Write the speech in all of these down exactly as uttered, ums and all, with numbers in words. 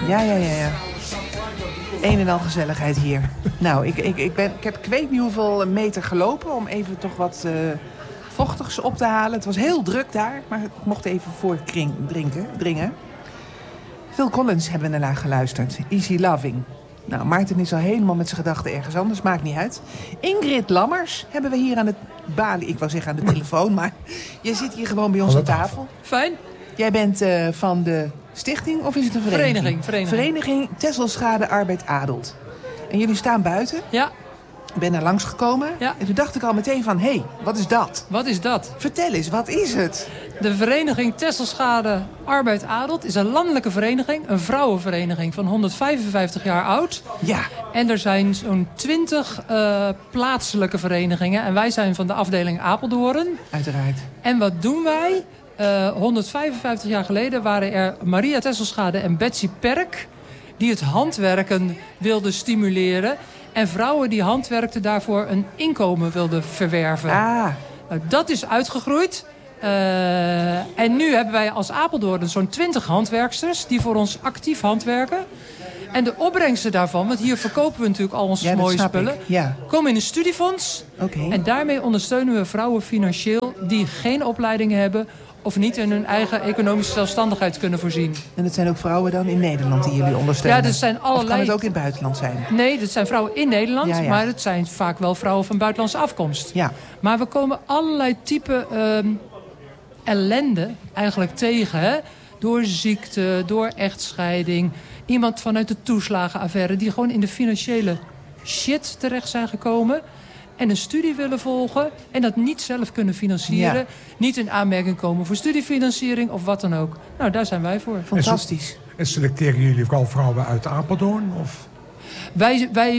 Ja, ja, ja, ja. Een en al gezelligheid hier. Nou, ik, ik, ik, ben, ik heb ik weet niet hoeveel meter gelopen om even toch wat uh, vochtigs op te halen. Het was heel druk daar, maar ik mocht even voor drinken, dringen. Phil Collins hebben we daarna geluisterd. Easy Loving. Nou, Maarten is al helemaal met zijn gedachten ergens anders. Maakt niet uit. Ingrid Lammers hebben we hier aan het balie. Ik wou zeggen aan de telefoon, maar je zit hier gewoon bij ons aan tafel. tafel. Fijn. Jij bent uh, van de stichting of is het een vereniging? Vereniging. Vereniging, vereniging Tesselschade Arbeid Adelt. En jullie staan buiten. Ja. Ik ben er langsgekomen. Ja. En toen dacht ik al meteen van, hé, hey, wat is dat? Wat is dat? Vertel eens, wat is het? De vereniging Tesselschade Arbeid Adelt is een landelijke vereniging. Een vrouwenvereniging van honderdvijfenvijftig jaar oud. Ja. En er zijn zo'n twintig uh, plaatselijke verenigingen. En wij zijn van de afdeling Apeldoorn. Uiteraard. En wat doen wij? Uh, honderdvijfenvijftig jaar geleden waren er Maria Tesselschade en Betsy Perk die het handwerken wilden stimuleren. En vrouwen die handwerkten daarvoor een inkomen wilden verwerven. Ah. Nou, dat is uitgegroeid. Uh, en nu hebben wij als Apeldoorn zo'n twintig handwerksters die voor ons actief handwerken. En de opbrengsten daarvan, want hier verkopen we natuurlijk al onze ja, mooie spullen, ja. komen in een studiefonds. Okay. En daarmee ondersteunen we vrouwen financieel die geen opleiding hebben of niet in hun eigen economische zelfstandigheid kunnen voorzien. En dat zijn ook vrouwen dan in Nederland die jullie ondersteunen? Ja, dat zijn allerlei... Of kan het ook in het buitenland zijn? Nee, dat zijn vrouwen in Nederland, ja, ja. maar het zijn vaak wel vrouwen van buitenlandse afkomst. Ja. Maar we komen allerlei type um, ellende eigenlijk tegen, hè? Door ziekte, door echtscheiding. Iemand vanuit de toeslagenaffaire die gewoon in de financiële shit terecht zijn gekomen en een studie willen volgen en dat niet zelf kunnen financieren. Ja. Niet in aanmerking komen voor studiefinanciering of wat dan ook. Nou, daar zijn wij voor. Fantastisch. En, en selecteren jullie vooral vrouwen uit Apeldoorn? Of? Wij, wij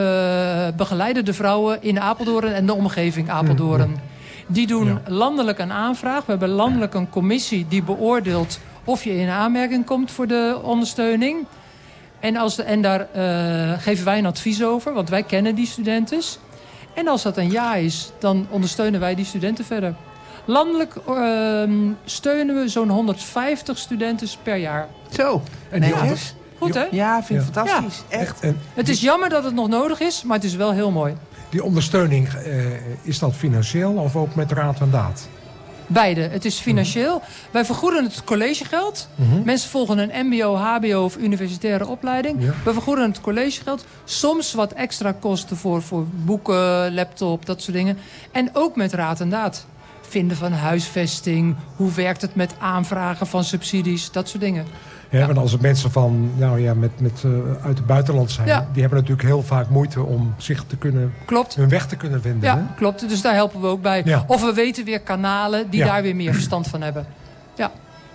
uh, begeleiden de vrouwen in Apeldoorn en de omgeving Apeldoorn. Mm, ja. Die doen ja. landelijk een aanvraag. We hebben landelijk een commissie die beoordeelt of je in aanmerking komt voor de ondersteuning. En, als de, en daar uh, geven wij een advies over, want wij kennen die studenten. En als dat een ja is, dan ondersteunen wij die studenten verder. Landelijk uh, steunen we zo'n honderdvijftig studenten per jaar. Zo, en die netjes. Goed, hè? Ja, vind ik ja. fantastisch. Ja. Echt. En, en, het is jammer dat het nog nodig is, maar het is wel heel mooi. Die ondersteuning, uh, is dat financieel of ook met raad en daad? Beide. Het is financieel. Mm-hmm. Wij vergoeden het collegegeld. Mm-hmm. Mensen volgen een mbo, hbo of universitaire opleiding. Ja. We vergoeden het collegegeld. Soms wat extra kosten voor, voor boeken, laptop, dat soort dingen. En ook met raad en daad. Vinden van huisvesting. Hoe werkt het met aanvragen van subsidies. Dat soort dingen. Ja, ja. Want als er mensen van, nou ja, met, met, uh, uit het buitenland zijn... Ja. die hebben natuurlijk heel vaak moeite om zich te kunnen... Klopt. hun weg te kunnen vinden. Ja, hè? klopt. Dus daar helpen we ook bij. Ja. Of we weten weer kanalen die ja. daar weer meer verstand van hebben. Ja.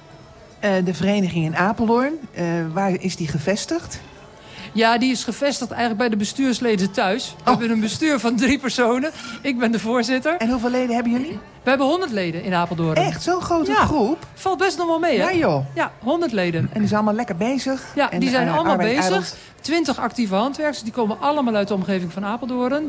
Uh, de vereniging in Apeldoorn, uh, waar is die gevestigd? Ja, die is gevestigd eigenlijk bij de bestuursleden thuis. We oh. hebben een bestuur van drie personen. Ik ben de voorzitter. En hoeveel leden hebben jullie? We hebben honderd leden in Apeldoorn. Echt? Zo'n grote ja. groep? Valt best nog wel mee, hè? Ja, joh. Ja, honderd leden. En die zijn allemaal lekker bezig? Ja, en, die zijn uh, allemaal bezig. Adelt. twintig actieve handwerkers. Die komen allemaal uit de omgeving van Apeldoorn. Uh,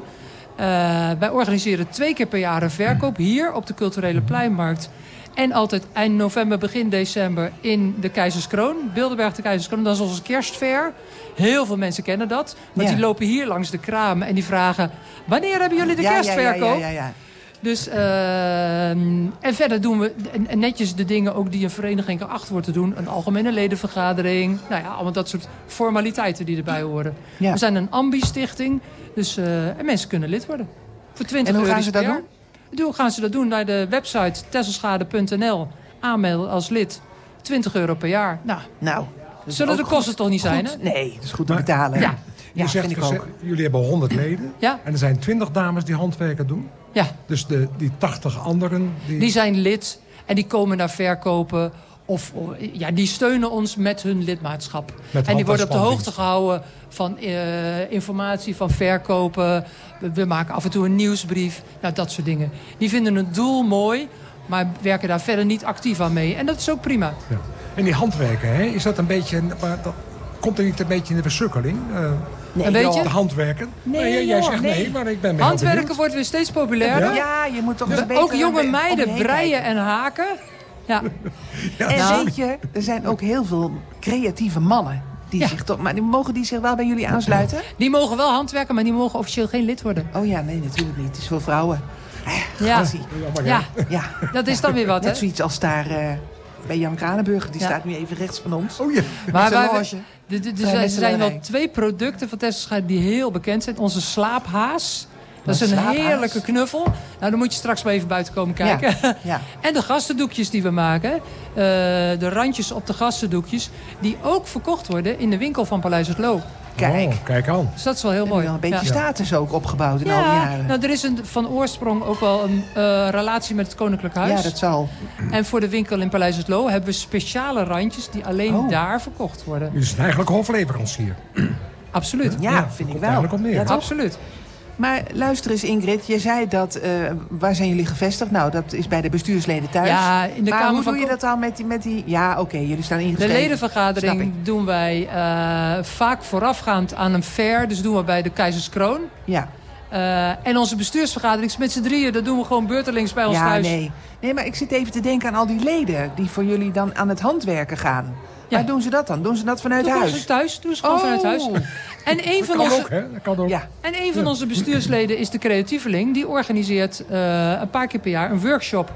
wij organiseren twee keer per jaar een verkoop hier op de Culturele Pleinmarkt. En altijd eind november, begin december in de Keizerskroon. Bilderberg de Keizerskroon. Dat is onze kerstfair. Heel veel mensen kennen dat. Want ja. die lopen hier langs de kramen en die vragen... wanneer hebben jullie de ja, kerstverkoop? Ja, ja, ja, ja. Dus, uh, en verder doen we netjes de dingen ook die een vereniging geacht wordt te doen. Een algemene ledenvergadering. Nou ja, allemaal dat soort formaliteiten die erbij horen. Ja. We zijn een ambi-stichting. Dus uh, en mensen kunnen lid worden. Voor twintig en hoe euro gaan ze dat jaar. doen? Hoe gaan ze dat doen? Naar de website tesselschade punt n l. Aanmelden als lid. twintig euro per jaar. Nou, nou zullen de kosten goed, toch niet goed. zijn, hè? Nee, dat is goed te betalen. Ja. Je ja, zegt, vind ik ook. Jullie hebben honderd leden. Ja. En er zijn twintig dames die handwerken doen. Ja. Dus de, die tachtig anderen... Die... die zijn lid en die komen naar verkopen. Of, of ja, die steunen ons met hun lidmaatschap. Met en die worden op de hoogte gehouden van uh, informatie, van verkopen. We, we maken af en toe een nieuwsbrief. Nou, dat soort dingen. Die vinden het doel mooi, maar werken daar verder niet actief aan mee. En dat is ook prima. Ja. En die handwerken, hè, is dat een beetje... Maar dat, komt er niet een beetje in de versukkeling? Uh, nee, een beetje? De handwerken? Nee, nee, jij joh, zegt nee, nee, maar ik ben handwerken benieuwd. wordt weer steeds populairder. Ja, ja je moet toch ja. eens beter... Ook jonge meiden breien en haken. Ja. ja, en nou. weet je, er zijn ook heel veel creatieve mannen Die Ja. zich toch, maar die- mogen die zich wel bij jullie aansluiten? Die mogen wel handwerken, maar die mogen officieel geen lid worden. Oh ja, nee, natuurlijk niet. Het is voor vrouwen. Eh, Ja. gassie. Jammer, hè? Ja, Ja, dat is dan weer wat, hè? net zoiets als daar eh, bij Jan Kranenburger. Die Ja. staat nu even rechts van ons. Oh ja. Maar Met zijn wij- loge. Er, er- er Vrij zijn, er zijn wel messelarij. twee producten van Tesselschijn die heel bekend zijn. Onze slaaphaas. Dat is een slaaphaas? heerlijke knuffel. Nou, dan moet je straks maar even buiten komen kijken. Ja, ja. En de gastendoekjes die we maken. eh, de randjes op de gastendoekjes. Die ook verkocht worden in de winkel van Paleis het Loo. Kijk. Oh, kijk aan. Dus dat is wel heel Heb je mooi. wel een beetje Ja. status ook opgebouwd in al die Ja, jaren. nou, er is een, van oorsprong ook wel een eh, relatie met het Koninklijk Huis. Ja, dat zal. En voor de winkel in Paleis het Loo hebben we speciale randjes die alleen Oh. daar verkocht worden. U is eigenlijk hofleverancier. Absoluut. Ja, Ja, vind ik komt wel. eigenlijk op neer. Ja, toch? Absoluut. Maar luister eens Ingrid, je zei dat, eh, waar zijn jullie gevestigd? Nou, dat is bij de bestuursleden thuis. Ja, in de maar Kamer hoe van doe je Ko- dat dan met die... Met die ja, oké, jullie staan De ingeschreven. Snap ledenvergadering ik. doen wij eh, vaak voorafgaand aan een fair. Dus doen we bij de Keizerskroon. Ja, Eh, en onze bestuursvergadering is met z'n drieën. Dat doen we gewoon beurtelings bij ons ja thuis. nee. Nee, maar ik zit even te denken aan al die leden die voor jullie dan aan het handwerken gaan. Ja. Waar doen ze dat dan? Doen ze dat vanuit Doen we huis? ons thuis. Doen ze gewoon Oh. vanuit huis. En een van Kan onze... ook, hè? Dat kan ook. Ja, En een van onze bestuursleden is de creatieveling. Die organiseert eh, een paar keer per jaar een workshop